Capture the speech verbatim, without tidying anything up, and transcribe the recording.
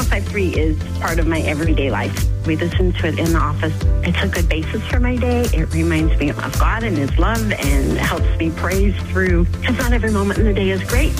five three is part of my everyday life. We listen to it in the office. It's a good basis for my day. It reminds me of God and His love and helps me praise through, because not every moment in the day is great.